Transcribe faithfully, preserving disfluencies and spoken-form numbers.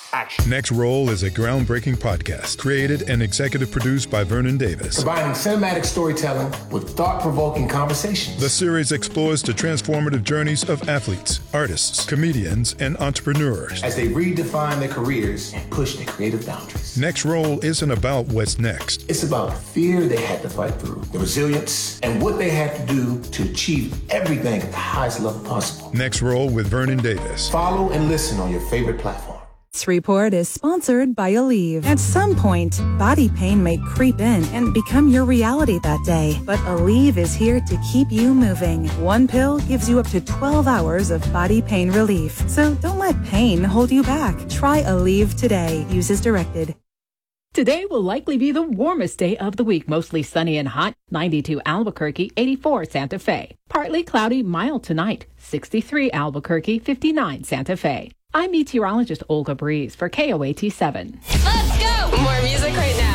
action. Next Roll is a groundbreaking podcast created and executive produced by Vernon Davis. Combining cinematic storytelling with thought-provoking conversations. The series explores the transformative journeys of athletes, artists, comedians, and entrepreneurs as they redefine their careers and push their creative boundaries. Next Roll isn't about what's next. It's about the fear they had to fight through, the resilience, and what they had to do to achieve everything at the highest level possible. Next Roll with Vernon Davis. Follow and listen on your favorite platform. This report is sponsored by Aleve. At some point, body pain may creep in and become your reality that day. But Aleve is here to keep you moving. One pill gives you up to twelve hours of body pain relief. So don't let pain hold you back. Try Aleve today. Use as directed. Today will likely be the warmest day of the week. Mostly sunny and hot. ninety-two Albuquerque, eighty-four Santa Fe. Partly cloudy, mild tonight. sixty-three Albuquerque, fifty-nine Santa Fe. I'm meteorologist Olga Breeze for K O A T seven. Let's go! More music right now.